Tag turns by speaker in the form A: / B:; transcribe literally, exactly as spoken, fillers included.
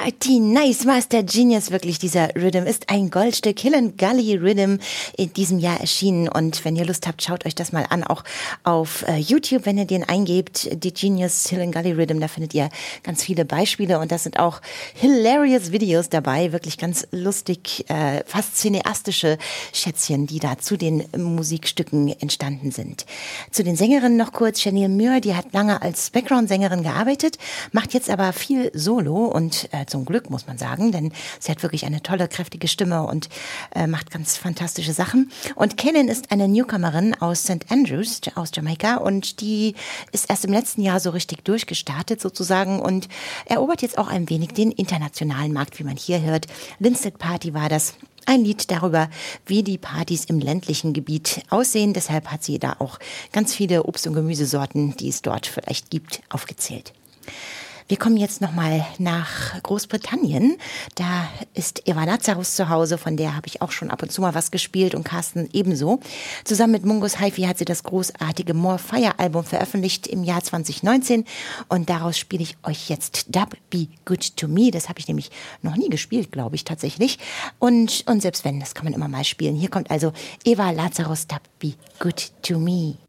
A: Party Nice Master Genius, wirklich dieser Rhythm ist ein Goldstück. Helen Gully Rhythm in diesem Jahr erschienen und wenn ihr Lust habt, schaut euch das mal an, auch auf äh, YouTube, wenn ihr den eingebt, die Genius Helen Gully Rhythm, da findet ihr ganz viele Beispiele und das sind auch hilarious Videos dabei, wirklich ganz lustig, äh, fast cineastische Schätzchen, die da zu den Musikstücken entstanden sind. Zu den Sängerinnen noch kurz, Chanel Muir, die hat lange als Background-Sängerin gearbeitet, macht jetzt aber viel Solo und äh, zum Glück muss man sagen, denn sie hat wirklich eine tolle, kräftige Stimme und äh, macht ganz fantastische Sachen. Und Kaylin ist eine Newcomerin aus Saint Andrews, aus Jamaika und die ist erst im letzten Jahr so richtig durchgestartet sozusagen und erobert jetzt auch ein wenig den internationalen Markt, wie man hier hört. Linstead Party war das. Ein Lied darüber, wie die Partys im ländlichen Gebiet aussehen. Deshalb hat sie da auch ganz viele Obst- und Gemüsesorten, die es dort vielleicht gibt, aufgezählt. Wir kommen jetzt nochmal nach Großbritannien. Da ist Eva Lazarus zu Hause, von der habe ich auch schon ab und zu mal was gespielt und Carsten ebenso. Zusammen mit Mungus Hi-Fi hat sie das großartige More Fire Album veröffentlicht im Jahr zwanzig neunzehn und daraus spiele ich euch jetzt Dub Be Good To Me. Das habe ich nämlich noch nie gespielt, glaube ich tatsächlich. Und, und selbst wenn, das kann man immer mal spielen. Hier kommt also Eva Lazarus Dub Be Good To Me.